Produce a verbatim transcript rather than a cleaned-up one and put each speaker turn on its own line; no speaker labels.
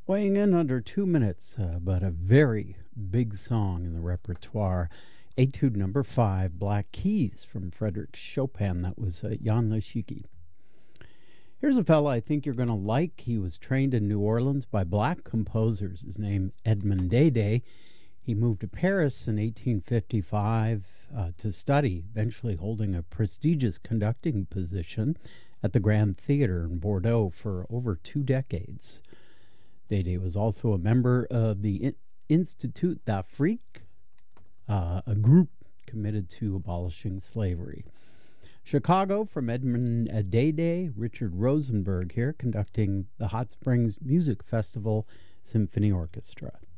Weighing in under two minutes, uh, but a very big song in the repertoire. Etude number five, Black Keys from Frédéric Chopin. That was uh, Jan Leschicki. Here's a fella I think you're going to like. He was trained in New Orleans by black composers. His name, Edmond Dede. He moved to Paris in eighteen fifty-five uh, to study, eventually holding a prestigious conducting position at the Grand Theatre in Bordeaux for over two decades. Dede was also a member of the Institut d'Afrique, uh, a group committed to abolishing slavery. Chicago from Edmond Dede, Richard Rosenberg here, conducting the Hot Springs Music Festival Symphony Orchestra.